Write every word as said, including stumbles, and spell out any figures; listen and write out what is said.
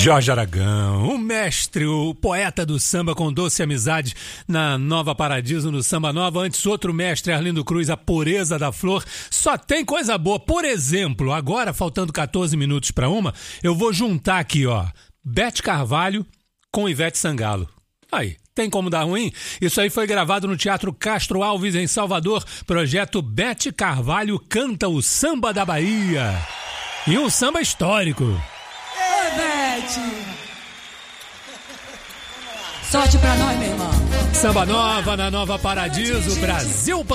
Jorge Aragão, o mestre, o poeta do samba com doce amizade na Nova Paradiso, no Samba Nova. Antes, outro mestre, Arlindo Cruz, a pureza da flor. Só tem coisa boa. Por exemplo, agora, faltando quatorze minutos para uma, eu vou juntar aqui, ó, Beth Carvalho com Ivete Sangalo. Aí, tem como dar ruim? Isso aí foi gravado no Teatro Castro Alves, em Salvador. Projeto Beth Carvalho canta o samba da Bahia. E um samba histórico. Oi, Beth! Sorte pra nós, meu irmão. Samba Nova na Nova Paradiso, Brasil.